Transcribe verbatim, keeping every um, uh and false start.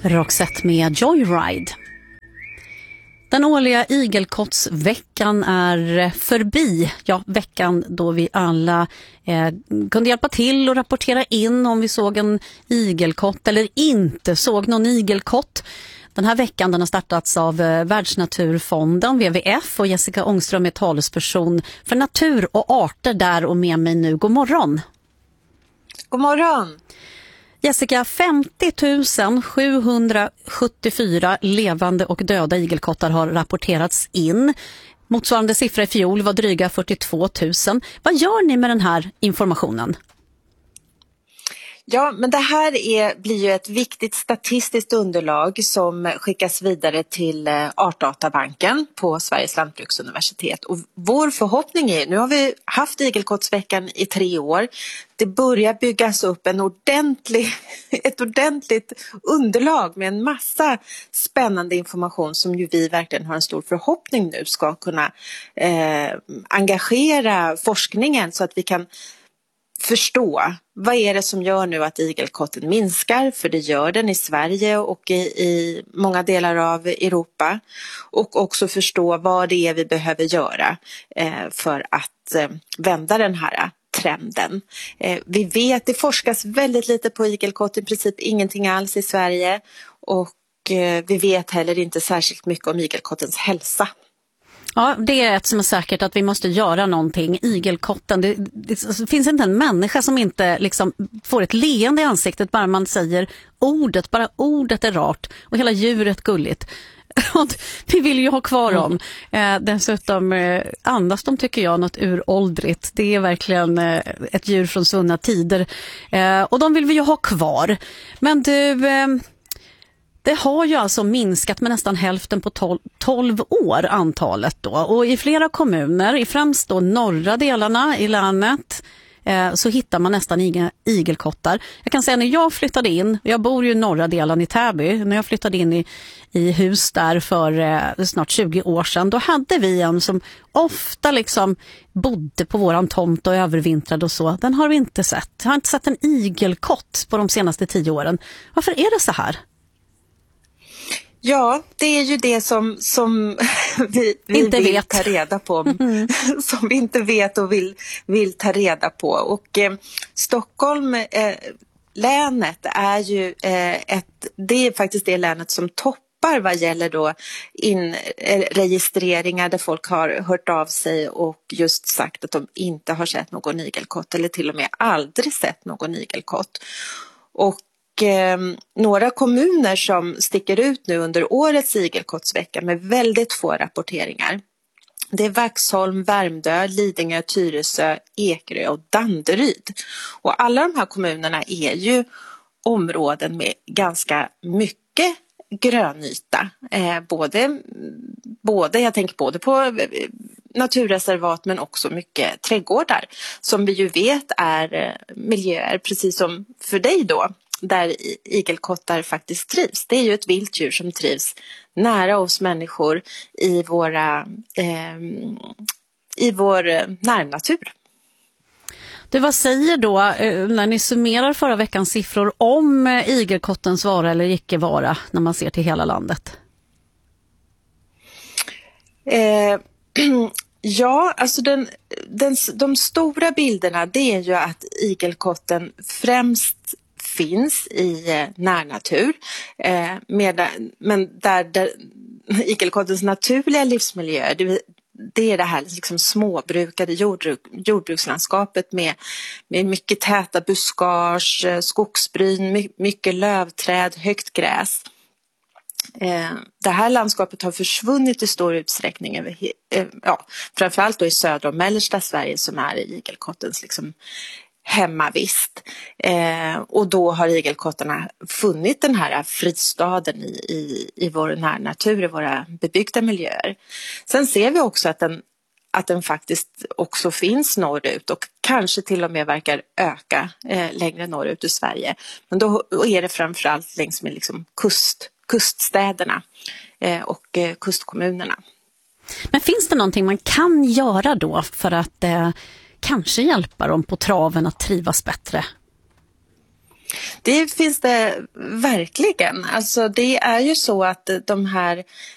Roxette med Joyride. Den årliga igelkottsveckan är förbi. Ja, veckan då vi alla eh, kunde hjälpa till och rapportera in om vi såg en igelkott eller inte såg någon igelkott. Den här veckan den har startats av eh, Världsnaturfonden, W W F, och Jessica Ångström är talesperson för natur och arter där och med mig nu. God morgon! God morgon! Jessica, femtio tusen sjuhundrasjuttiofyra levande och döda igelkottar har rapporterats in. Motsvarande siffra i fjol var dryga fyrtiotvå tusen. Vad gör ni med den här informationen? Ja, men det här är, blir ju ett viktigt statistiskt underlag som skickas vidare till Artdatabanken på Sveriges lantbruksuniversitet. Och vår förhoppning är, nu har vi haft igelkottsveckan i tre år, det börjar byggas upp en ordentlig, ett ordentligt underlag med en massa spännande information som ju vi verkligen har en stor förhoppning nu ska kunna eh, engagera forskningen så att vi kan förstå vad är det som gör nu att igelkotten minskar, för det gör den i Sverige och i, i många delar av Europa, och också förstå vad det är vi behöver göra eh, för att eh, vända den här trenden. Eh, vi vet, det forskas väldigt lite på igelkott, i princip ingenting alls i Sverige, och eh, vi vet heller inte särskilt mycket om igelkottens hälsa. Ja, det är ett som är säkert, att vi måste göra någonting. Igelkotten, det, det, det finns inte en människa som inte liksom får ett leende i ansiktet bara man säger ordet. Bara ordet är rart och hela djuret gulligt. Vi vill ju ha kvar dem. Mm. Eh, dessutom eh, andas de, tycker jag, något uråldrigt. Det är verkligen eh, ett djur från svunna tider. Eh, och de vill vi ju ha kvar. Men du... Eh, Det har ju alltså minskat med nästan hälften på tolv år, antalet då. Och i flera kommuner, i främst då norra delarna i länet, eh, så hittar man nästan inga igelkottar. Jag kan säga, när jag flyttade in, jag bor ju i norra delen i Täby, när jag flyttade in i, i hus där för eh, snart tjugo år sedan, då hade vi en som ofta liksom bodde på våran tomt och övervintrade och så. Den har vi inte sett. Jag har inte sett en igelkott på de senaste tio åren. Varför är det så här? Ja, det är ju det som, som vi, vi inte vill vet. ta reda på, mm. som vi inte vet och vill, vill ta reda på. Och eh, Stockholm, eh, länet är ju eh, ett, det är faktiskt det länet som toppar vad gäller då inregistreringar där folk har hört av sig och just sagt att de inte har sett någon igelkott eller till och med aldrig sett någon igelkott. Och Eh, några kommuner som sticker ut nu under årets igelkottsvecka med väldigt få rapporteringar, det är Vaxholm, Värmdö, Lidingö, Tyresö, Ekerö och Danderyd. Och alla de här kommunerna är ju områden med ganska mycket grönyta. Eh, både, både, jag tänker både på naturreservat men också mycket trädgårdar som vi ju vet är miljöer, precis som för dig då, där igelkottar faktiskt trivs. Det är ju ett vilddjur som trivs nära oss människor i, våra, eh, i vår närnatur. Du, vad säger då när ni summerar förra veckans siffror om igelkottens vara eller icke vara när man ser till hela landet? Eh, ja, alltså den, den, de stora bilderna, det är ju att igelkotten främst finns i eh, närnatur, eh, med, men där, där igelkottens naturliga livsmiljö, det, det är det här liksom småbrukade jordbruk, jordbrukslandskapet med, med mycket täta buskage, skogsbryn, my, mycket lövträd, högt gräs. Eh, det här landskapet har försvunnit i stor utsträckning över, eh, ja, framförallt då i södra och mellersta Sverige som är igelkottens liksom hemmavist. Eh, och då har igelkottarna funnit den här fristaden i, i, i vår närnatur, i våra bebyggda miljöer. Sen ser vi också att den, att den faktiskt också finns norrut och kanske till och med verkar öka eh, längre norrut i Sverige. Men då är det framförallt längs med liksom kust, kuststäderna eh, och eh, kustkommunerna. Men finns det någonting man kan göra då för att eh, kanske hjälpa dem på traven att trivas bättre? Det finns det verkligen. Alltså det är ju så att de här